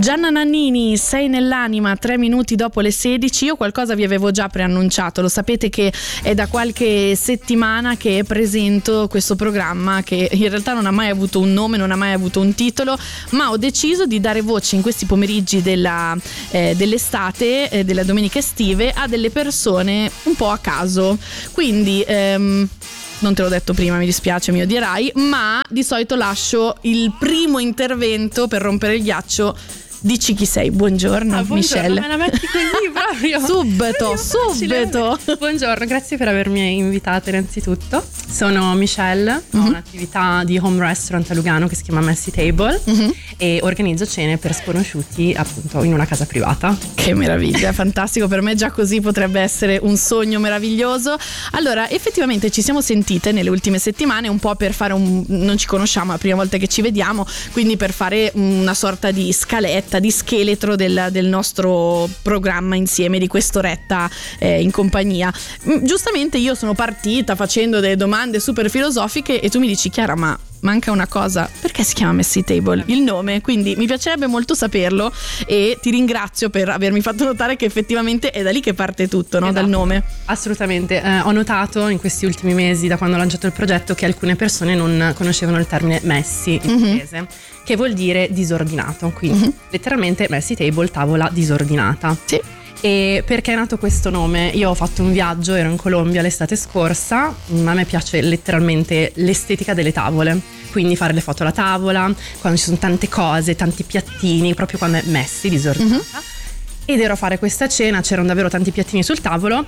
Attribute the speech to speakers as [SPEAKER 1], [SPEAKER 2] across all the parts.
[SPEAKER 1] Gianna Nannini, Sei nell'anima, 3 minuti dopo le 16. Io qualcosa vi avevo già preannunciato, lo sapete che è da qualche settimana che presento questo programma che in realtà non ha mai avuto un nome, non ha mai avuto un titolo, ma ho deciso di dare voce in questi pomeriggi dell'estate, della domenica estive, a delle persone un po' a caso. Quindi non te l'ho detto prima, mi dispiace, mi odierai, ma di solito lascio il primo intervento per rompere il ghiaccio. Dici chi sei, buongiorno, Michelle.
[SPEAKER 2] Me la metti così proprio.
[SPEAKER 1] Subito.
[SPEAKER 2] Buongiorno, grazie per avermi invitata innanzitutto. Sono Michelle, ho un'attività di home restaurant a Lugano che si chiama Messy Table e organizzo cene per sconosciuti appunto in una casa privata.
[SPEAKER 1] Che meraviglia, fantastico, per me già così potrebbe essere un sogno meraviglioso. Allora, effettivamente ci siamo sentite nelle ultime settimane un po' per fare non ci conosciamo, è la prima volta che ci vediamo, quindi per fare una sorta di scaletta, di scheletro del nostro programma insieme, di quest'oretta in compagnia. Giustamente io sono partita facendo delle domande super filosofiche e tu mi dici: Chiara, ma manca una cosa, perché si chiama Messy Table? Il nome, quindi mi piacerebbe molto saperlo e ti ringrazio per avermi fatto notare che effettivamente è da lì che parte tutto, no? Esatto. Dal nome.
[SPEAKER 2] Assolutamente, ho notato in questi ultimi mesi da quando ho lanciato il progetto che alcune persone non conoscevano il termine messy in inglese, che vuol dire disordinato, quindi letteralmente Messy Table, tavola disordinata.
[SPEAKER 1] Sì.
[SPEAKER 2] E perché è nato questo nome? Io ho fatto un viaggio, ero in Colombia l'estate scorsa, a me piace letteralmente l'estetica delle tavole, quindi fare le foto alla tavola, quando ci sono tante cose, tanti piattini, proprio quando è messy, disordinata. Ed ero a fare questa cena, c'erano davvero tanti piattini sul tavolo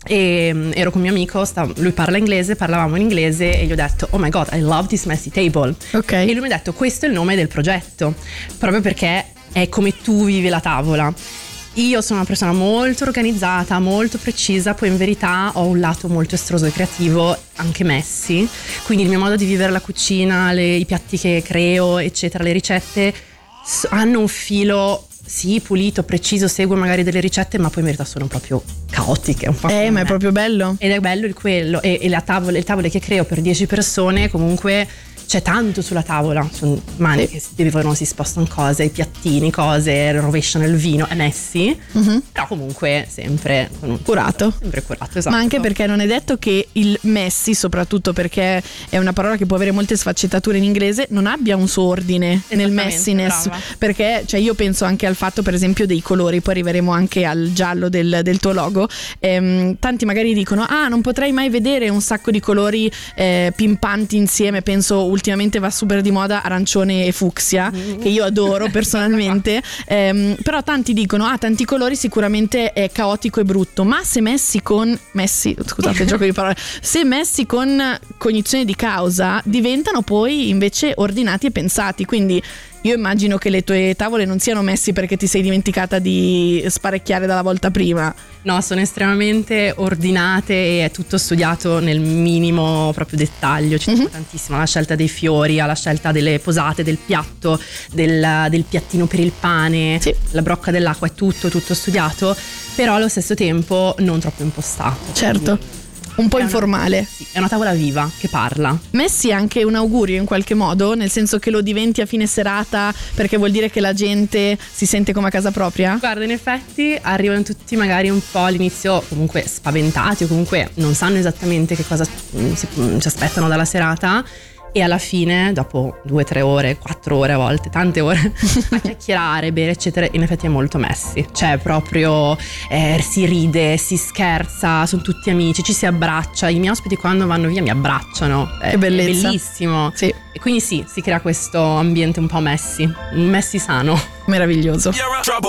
[SPEAKER 2] e ero con mio amico, lui parla inglese, parlavamo in inglese e gli ho detto: oh my god, I love this messy table.
[SPEAKER 1] Okay.
[SPEAKER 2] E lui mi ha detto: questo è il nome del progetto, proprio perché è come tu vivi la tavola. Io sono una persona molto organizzata, molto precisa, poi in verità ho un lato molto estroso e creativo, anche messy, quindi il mio modo di vivere la cucina, i piatti che creo, eccetera, le ricette hanno un filo, sì, pulito, preciso, seguo magari delle ricette, ma poi in verità sono proprio caotiche. Un po'
[SPEAKER 1] ma è proprio bello.
[SPEAKER 2] Ed è bello quello, e le tavole che creo per 10 persone comunque c'è tanto sulla tavola, sono mani che si spostano cose, i piattini, cose, rovesciano il vino, è messy, però comunque sempre
[SPEAKER 1] curato.
[SPEAKER 2] Sempre curato, esatto.
[SPEAKER 1] Ma anche perché non è detto che il messy, soprattutto perché è una parola che può avere molte sfaccettature in inglese, non abbia un suo ordine nel messiness. Brava. Perché io penso anche al fatto, per esempio, dei colori, poi arriveremo anche al giallo del tuo logo. Tanti magari dicono: non potrei mai vedere un sacco di colori pimpanti insieme. Penso ultimamente va super di moda arancione e fucsia, che io adoro personalmente, però tanti dicono: tanti colori sicuramente è caotico e brutto, ma se messi con scusate il gioco di parole, se messi con cognizione di causa diventano poi invece ordinati e pensati. Quindi io immagino che le tue tavole non siano messi perché ti sei dimenticata di sparecchiare dalla volta prima.
[SPEAKER 2] No, sono estremamente ordinate e è tutto studiato nel minimo proprio dettaglio. Ci sono tantissimo alla scelta dei fiori, alla scelta delle posate, del piatto, del piattino per il pane, la brocca dell'acqua, è tutto studiato, però allo stesso tempo non troppo impostato.
[SPEAKER 1] Certo. Un po' informale.
[SPEAKER 2] Sì, è una tavola viva che parla.
[SPEAKER 1] Messi anche un augurio in qualche modo, nel senso che lo diventi a fine serata perché vuol dire che la gente si sente come a casa propria?
[SPEAKER 2] Guarda, in effetti arrivano tutti magari un po' all'inizio comunque spaventati o comunque non sanno esattamente che cosa ci aspettano dalla serata. E alla fine, dopo 2-3 ore, 4 ore a volte, tante ore, a chiacchierare, bere, eccetera, in effetti è molto messy. Cioè proprio si ride, si scherza, sono tutti amici, ci si abbraccia. I miei ospiti quando vanno via mi abbracciano.
[SPEAKER 1] Che bellezza.
[SPEAKER 2] È bellissimo.
[SPEAKER 1] Sì.
[SPEAKER 2] E quindi si crea questo ambiente un po' messy, un messy sano.
[SPEAKER 1] Meraviglioso.